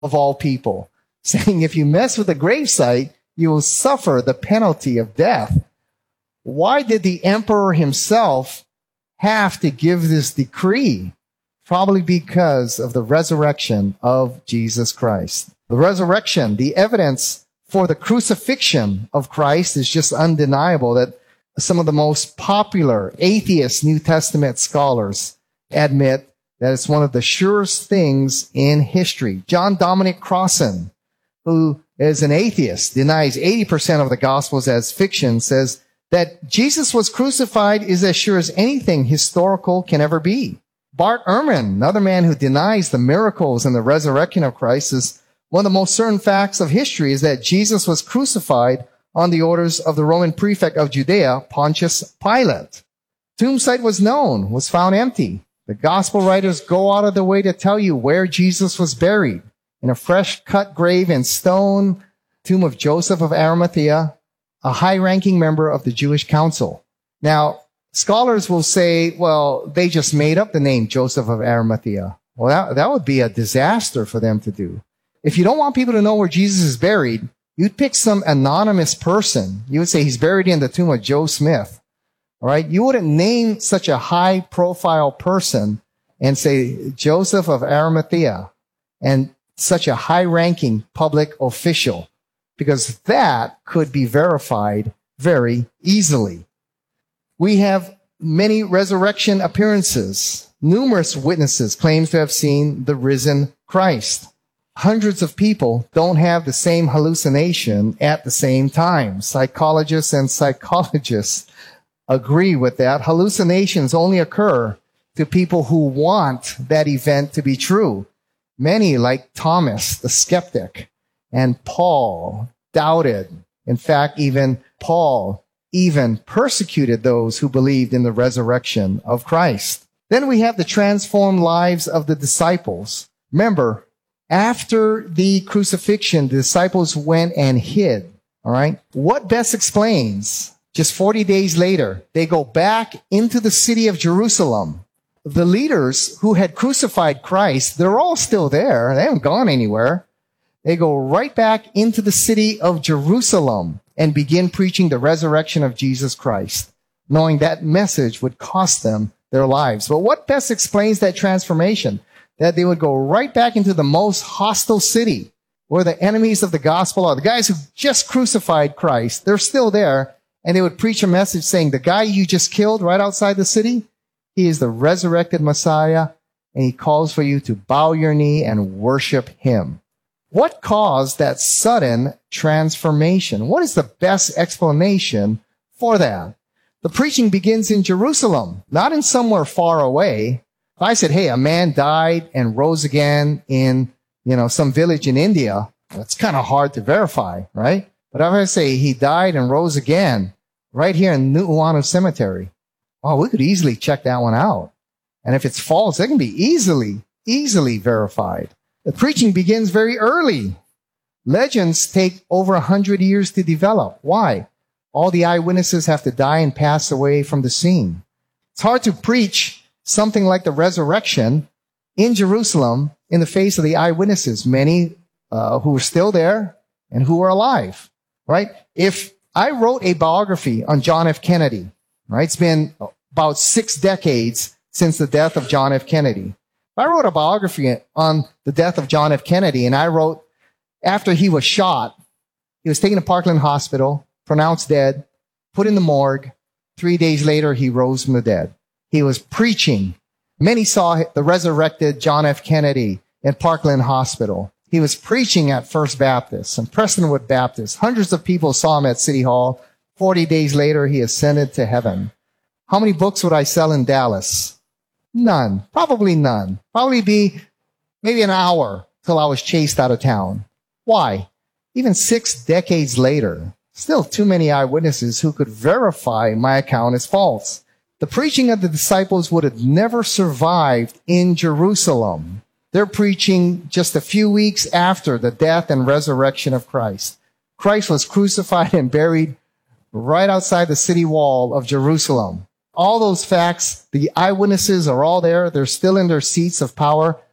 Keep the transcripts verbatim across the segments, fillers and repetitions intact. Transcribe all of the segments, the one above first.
of all people, saying if you mess with the gravesite, you will suffer the penalty of death. Why did the emperor himself have to give this decree? Probably because of the resurrection of Jesus Christ. The resurrection, the evidence for the crucifixion of Christ is just undeniable, that some of the most popular atheist New Testament scholars admit that it's one of the surest things in history. John Dominic Crossan, who is an atheist, denies eighty percent of the Gospels as fiction, says that Jesus was crucified is as sure as anything historical can ever be. Bart Ehrman, another man who denies the miracles and the resurrection of Christ, says one of the most certain facts of history is that Jesus was crucified on the orders of the Roman prefect of Judea, Pontius Pilate. Tomb site was known, was found empty. The gospel writers go out of the way to tell you where Jesus was buried, in a fresh cut grave in stone, tomb of Joseph of Arimathea, a high-ranking member of the Jewish council. Now, scholars will say, well, they just made up the name Joseph of Arimathea. Well, that, that would be a disaster for them to do. If you don't want people to know where Jesus is buried, you'd pick some anonymous person. You would say he's buried in the tomb of Joe Smith. All right? You wouldn't name such a high-profile person and say Joseph of Arimathea and such a high-ranking public official, because that could be verified very easily. We have many resurrection appearances. Numerous witnesses claim to have seen the risen Christ. Hundreds of people don't have the same hallucination at the same time. Psychologists and psychologists agree with that. Hallucinations only occur to people who want that event to be true. Many, like Thomas, the skeptic, and Paul, doubted. In fact, even Paul even persecuted those who believed in the resurrection of Christ. Then we have the transformed lives of the disciples. Remember, after the crucifixion, the disciples went and hid. All right? What best explains, just forty days later, they go back into the city of Jerusalem. The leaders who had crucified Christ, they're all still there. They haven't gone anywhere. They go right back into the city of Jerusalem and begin preaching the resurrection of Jesus Christ, knowing that message would cost them their lives. But what best explains that transformation? That they would go right back into the most hostile city where the enemies of the gospel are. The guys who just crucified Christ, they're still there, and they would preach a message saying, the guy you just killed right outside the city, he is the resurrected Messiah, and he calls for you to bow your knee and worship him. What caused that sudden transformation? What is the best explanation for that? The preaching begins in Jerusalem, not in somewhere far away. If I said, hey, a man died and rose again in, you know, some village in India, that's kind of hard to verify, right? But if I say he died and rose again right here in Nu'uanu Cemetery, oh, we could easily check that one out. And if it's false, it can be easily, easily verified. The preaching begins very early. Legends take over a hundred years to develop. Why? All the eyewitnesses have to die and pass away from the scene. It's hard to preach something like the resurrection in Jerusalem in the face of the eyewitnesses, many uh, who are still there and who are alive, right? If I wrote a biography on John F. Kennedy, right? It's been about six decades since the death of John F. Kennedy. If I wrote a biography on the death of John F. Kennedy, and I wrote after he was shot, he was taken to Parkland Hospital, pronounced dead, put in the morgue. Three days later, he rose from the dead. He was preaching. Many saw the resurrected John F. Kennedy in Parkland Hospital. He was preaching at First Baptist and Prestonwood Baptist. Hundreds of people saw him at City Hall. Forty days later, he ascended to heaven. How many books would I sell in Dallas? None. Probably none. Probably be maybe an hour till I was chased out of town. Why? Even six decades later, still too many eyewitnesses who could verify my account as false. The preaching of the disciples would have never survived in Jerusalem. They're preaching just a few weeks after the death and resurrection of Christ. Christ was crucified and buried right outside the city wall of Jerusalem. All those facts, the eyewitnesses are all there. They're still in their seats of power.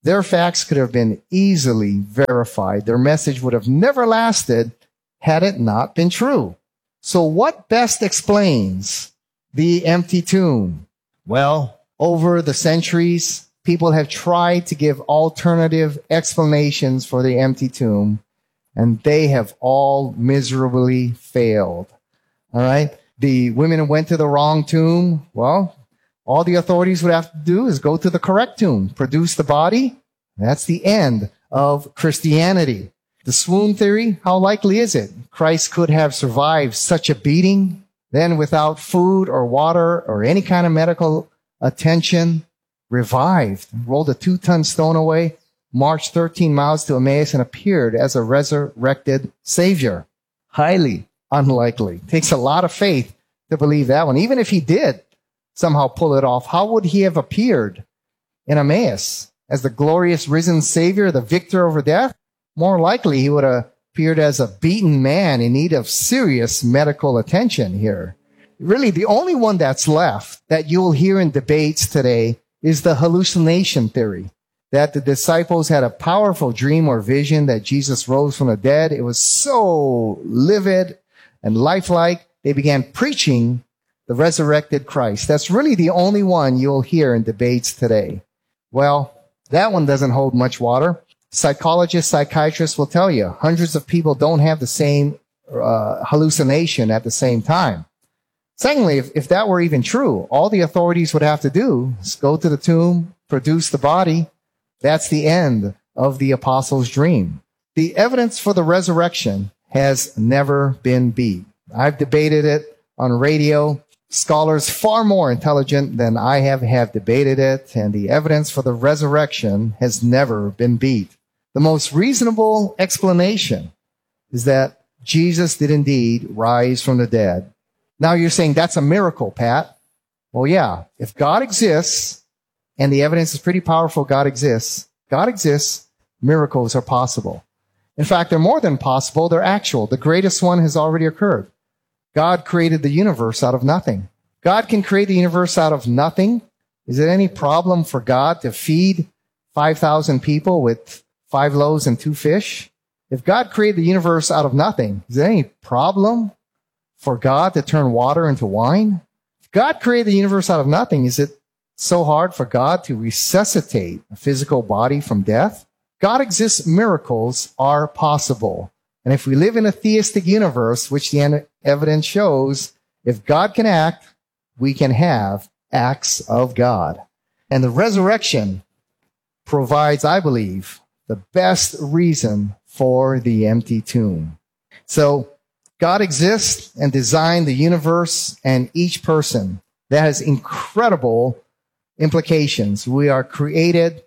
Their facts could have been easily verified. Their message would have never lasted had it not been true. So what best explains the empty tomb? Well, over the centuries, people have tried to give alternative explanations for the empty tomb, and they have all miserably failed. All right? The women went to the wrong tomb. Well, all the authorities would have to do is go to the correct tomb, produce the body. That's the end of Christianity. The swoon theory, how likely is it Christ could have survived such a beating, then without food or water or any kind of medical attention, revived, rolled a two-ton stone away, marched thirteen miles to Emmaus, and appeared as a resurrected Savior? Highly unlikely. Takes a lot of faith to believe that one. Even if he did somehow pull it off, how would he have appeared in Emmaus as the glorious risen Savior, the victor over death? More likely, he would have appeared as a beaten man in need of serious medical attention here. Really, the only one that's left that you'll hear in debates today is the hallucination theory, that the disciples had a powerful dream or vision that Jesus rose from the dead. It was so livid and lifelike, they began preaching the resurrected Christ. That's really the only one you'll hear in debates today. Well, that one doesn't hold much water. Psychologists, psychiatrists will tell you hundreds of people don't have the same uh, hallucination at the same time. Secondly, if, if that were even true, all the authorities would have to do is go to the tomb, produce the body. That's the end of the apostles' dream. The evidence for the resurrection has never been beat. I've debated it on radio. Scholars far more intelligent than I have have debated it, and the evidence for the resurrection has never been beat. The most reasonable explanation is that Jesus did indeed rise from the dead. Now you're saying that's a miracle, Pat. Well, yeah, if God exists, and the evidence is pretty powerful, God exists, God exists, miracles are possible. In fact, they're more than possible, they're actual. The greatest one has already occurred. God created the universe out of nothing. God can create the universe out of nothing. Is it any problem for God to feed five thousand people with five loaves and two fish? If God created the universe out of nothing, is there any problem for God to turn water into wine? If God created the universe out of nothing, is it so hard for God to resuscitate a physical body from death? God exists, miracles are possible. And if we live in a theistic universe, which the evidence shows, if God can act, we can have acts of God. And the resurrection provides, I believe, the best reason for the empty tomb. So God exists and designed the universe and each person. That has incredible implications. We are created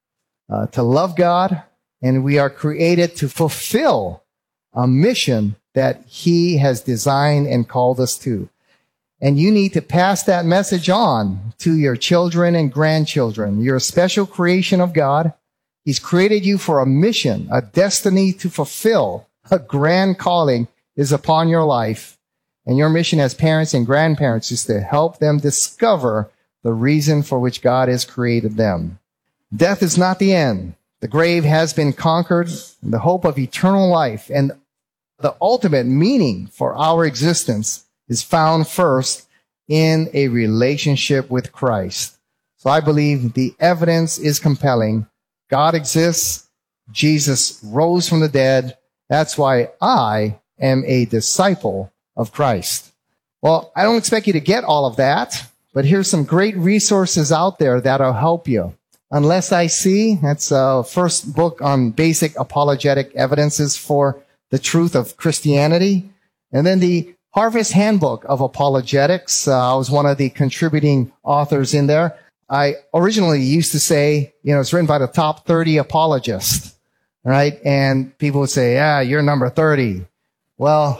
uh, to love God, and we are created to fulfill a mission that He has designed and called us to. And you need to pass that message on to your children and grandchildren. You're a special creation of God. He's created you for a mission, a destiny to fulfill. A grand calling is upon your life. And your mission as parents and grandparents is to help them discover the reason for which God has created them. Death is not the end. The grave has been conquered. The hope of eternal life and the ultimate meaning for our existence is found first in a relationship with Christ. So I believe the evidence is compelling. God exists. Jesus rose from the dead. That's why I am a disciple of Christ. Well, I don't expect you to get all of that, but here's some great resources out there that'll help you. Unless I See, that's a first book on basic apologetic evidences for the truth of Christianity. And then the Harvest Handbook of Apologetics. Uh, I was one of the contributing authors in there. I originally used to say, you know, it's written by the top thirty apologists, right? And people would say, yeah, you're number thirty. Well,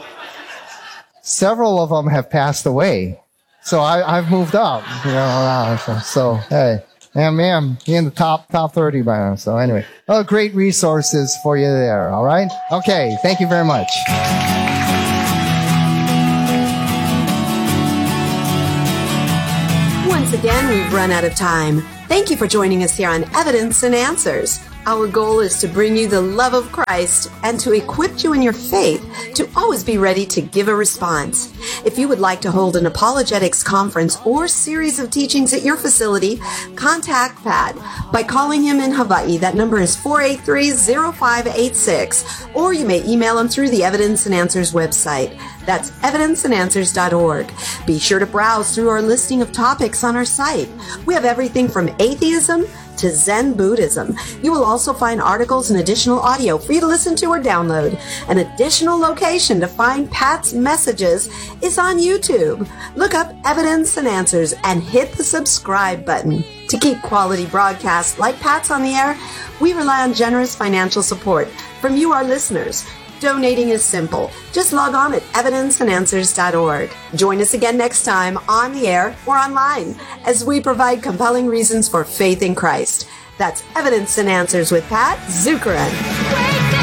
several of them have passed away. So I, I've moved up, you know, so, so hey, yeah, ma'am, you're in the top, top thirty by now. So anyway, oh, great resources for you there. All right. Okay. Thank you very much. Once again, we've run out of time. Thank you for joining us here on Evidence and Answers. Our goal is to bring you the love of Christ and to equip you in your faith to always be ready to give a response. If you would like to hold an apologetics conference or series of teachings at your facility, contact Pat by calling him in Hawaii. That number is four eight three, zero five eight six, or you may email him through the Evidence and Answers website. That's evidence and answers dot org. Be sure to browse through our listing of topics on our site. We have everything from atheism to Zen Buddhism. You will also find articles and additional audio for you to listen to or download. An additional location to find Pat's messages is on YouTube. Look up Evidence and Answers and hit the subscribe button. To keep quality broadcasts like Pat's on the air, we rely on generous financial support from you, our listeners. Donating is simple. Just log on at evidence and answers dot org. Join us again next time on the air or online as we provide compelling reasons for faith in Christ. That's Evidence and Answers with Pat Zukeran.